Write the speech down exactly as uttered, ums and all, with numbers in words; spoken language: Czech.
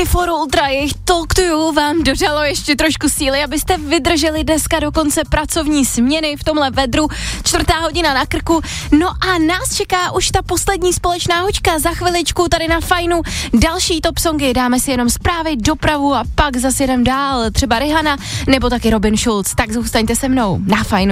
dvacet čtyři Ultra, jejich Talk to You vám dožalo ještě trošku síly, abyste vydrželi dneska do konce pracovní směny v tomhle vedru. Čtvrtá hodina na krku. No a nás čeká už ta poslední společná hoďka. Za chviličku tady na Fajnu další top songy. Dáme si jenom zprávy, dopravu a pak zase jdem dál. Třeba Rihanna nebo taky Robin Schulz. Tak zůstaňte se mnou na Fajnu.